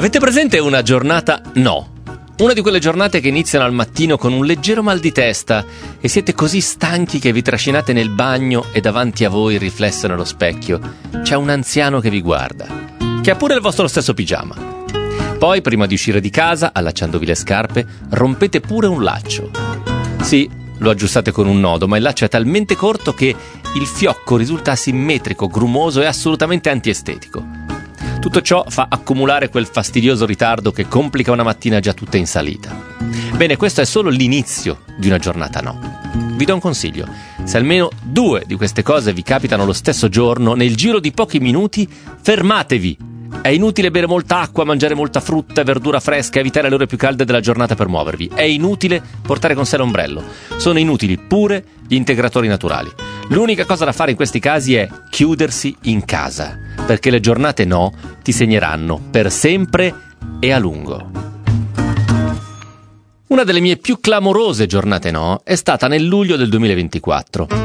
Avete presente una giornata no? Una di quelle giornate che iniziano al mattino con un leggero mal di testa e siete così stanchi che vi trascinate nel bagno e davanti a voi, riflesso nello specchio, c'è un anziano che vi guarda, che ha pure il vostro stesso pigiama. Poi, prima di uscire di casa, allacciandovi le scarpe, rompete pure un laccio. Sì, lo aggiustate con un nodo, ma il laccio è talmente corto che il fiocco risulta asimmetrico, grumoso e assolutamente antiestetico. Tutto ciò fa accumulare quel fastidioso ritardo che complica una mattina già tutta in salita. Bene, questo è solo l'inizio di una giornata no. Vi do un consiglio: se almeno 2 di queste cose vi capitano lo stesso giorno, nel giro di pochi minuti, fermatevi. È inutile bere molta acqua, mangiare molta frutta e verdura fresca, evitare le ore più calde della giornata per muovervi. È inutile portare con sé l'ombrello. Sono inutili pure gli integratori naturali. L'unica cosa da fare in questi casi è chiudersi in casa, perché le giornate no ti segneranno per sempre e a lungo. Una delle mie più clamorose giornate no è stata nel luglio del 2024.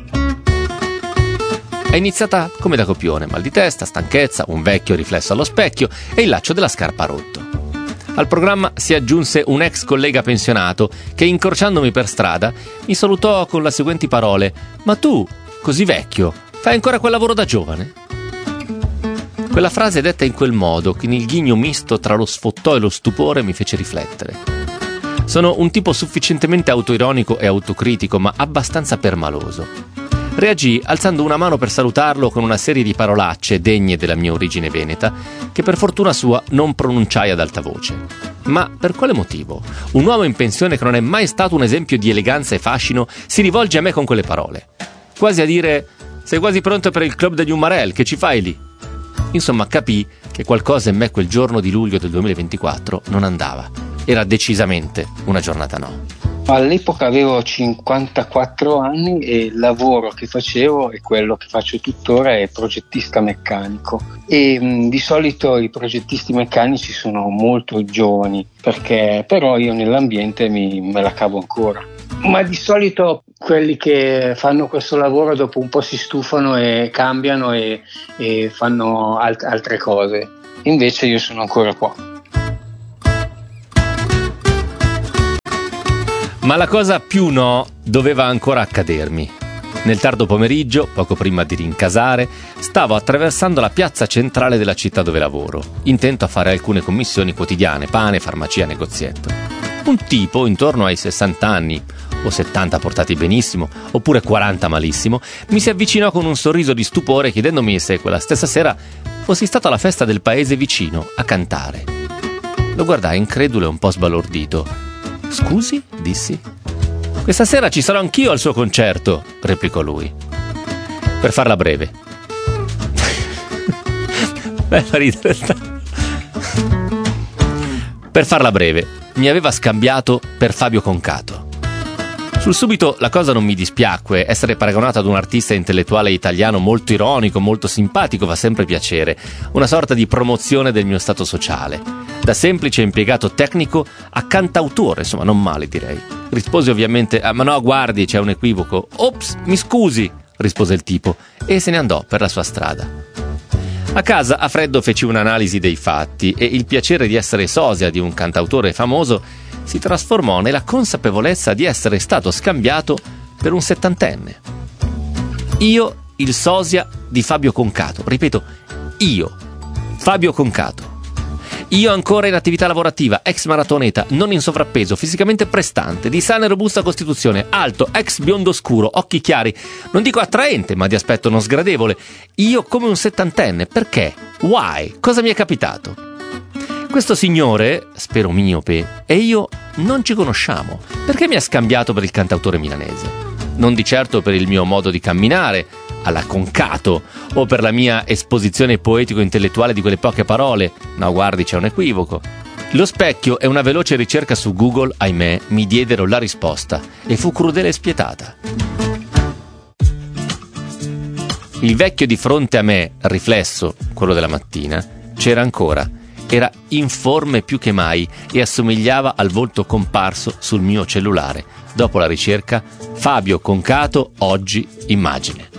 È iniziata come da copione: mal di testa, stanchezza, un vecchio riflesso allo specchio e il laccio della scarpa rotto. Al programma si aggiunse un ex collega pensionato che, incrociandomi per strada, mi salutò con le seguenti parole: «Ma tu, così vecchio, fai ancora quel lavoro da giovane?» Quella frase detta in quel modo, con il ghigno misto tra lo sfottò e lo stupore, mi fece riflettere. Sono un tipo sufficientemente autoironico e autocritico, ma abbastanza permaloso. Reagì alzando una mano per salutarlo con una serie di parolacce degne della mia origine veneta, che per fortuna sua non pronunciai ad alta voce. Ma per quale motivo? Un uomo in pensione che non è mai stato un esempio di eleganza e fascino si rivolge a me con quelle parole, quasi a dire: «Sei quasi pronto per il club degli Ummarell, che ci fai lì?» Insomma, capì che qualcosa in me quel giorno di luglio del 2024 non andava. Era decisamente una giornata no. All'epoca avevo 54 anni e il lavoro che facevo e quello che faccio tuttora è progettista meccanico, e di solito i progettisti meccanici sono molto giovani, perché però io nell'ambiente me la cavo ancora. Ma di solito quelli che fanno questo lavoro dopo un po' si stufano e cambiano e fanno altre cose. Invece io sono ancora qua. Ma la cosa più no doveva ancora accadermi. Nel tardo pomeriggio, poco prima di rincasare, stavo attraversando la piazza centrale della città dove lavoro, intento a fare alcune commissioni quotidiane: pane, farmacia, negozietto. Un tipo intorno ai 60 anni, o 70 portati benissimo, oppure 40 malissimo, mi si avvicinò con un sorriso di stupore, chiedendomi se quella stessa sera fossi stato alla festa del paese vicino a cantare. Lo guardai incredulo e un po' sbalordito. «Scusi?» dissi. «Questa sera ci sarò anch'io al suo concerto», replicò lui. Per farla breve. Bella ridere. Per farla breve, mi aveva scambiato per Fabio Concato. Sul subito la cosa non mi dispiacque. Essere paragonato ad un artista intellettuale italiano molto ironico, molto simpatico, fa sempre piacere. Una sorta di promozione del mio stato sociale. Da semplice impiegato tecnico a cantautore, insomma, non male direi. Risposi ovviamente: «Ma no, guardi, c'è un equivoco». «Ops, mi scusi», rispose il tipo e se ne andò per la sua strada. A casa, a freddo, feci un'analisi dei fatti e il piacere di essere sosia di un cantautore famoso si trasformò nella consapevolezza di essere stato scambiato per un 70enne. Io, il sosia di Fabio Concato. Ripeto, io, Fabio Concato. Io ancora in attività lavorativa, ex maratoneta, non in sovrappeso, fisicamente prestante, di sana e robusta costituzione, alto, ex biondo scuro, occhi chiari, non dico attraente, ma di aspetto non sgradevole. Io come un 70enne. Perché? Why? Cosa mi è capitato? Questo signore, spero miope, e io non ci conosciamo. Perché mi ha scambiato per il cantautore milanese? Non di certo per il mio modo di camminare, alla Concato, o per la mia esposizione poetico-intellettuale di quelle poche parole. No, guardi, c'è un equivoco. Lo specchio e una veloce ricerca su Google, ahimè, mi diedero la risposta, e fu crudele e spietata. Il vecchio di fronte a me, riflesso, quello della mattina, c'era ancora. Era informe più che mai e assomigliava al volto comparso sul mio cellulare. Dopo la ricerca, Fabio Concato, oggi, immagine.